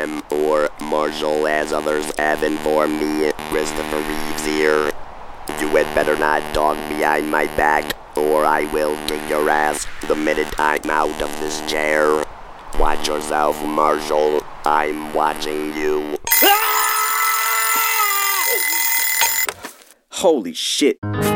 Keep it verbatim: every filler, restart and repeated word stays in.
M or Marshall as others have informed me. Christopher Reeves here. You had better not talk behind my back, or I will kick your ass the minute I'm out of this chair. Watch yourself, Marshall. I'm watching you. Holy shit.